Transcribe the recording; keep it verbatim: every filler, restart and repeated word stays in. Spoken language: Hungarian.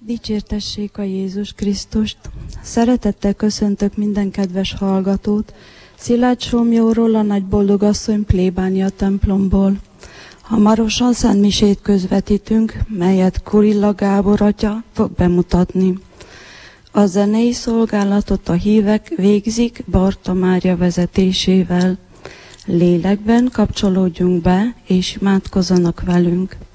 Dicsértessék a Jézus Krisztust! Szeretettel köszöntök minden kedves hallgatót Szilágy Somjóról, a Nagy Boldogasszony plébánia templomból. Hamarosan szentmisét közvetítünk, melyet Kurilla Gábor atya fog bemutatni. A zenei szolgálatot a hívek végzik Barta Mária vezetésével. Lélekben kapcsolódjunk be, és imádkozzanak velünk.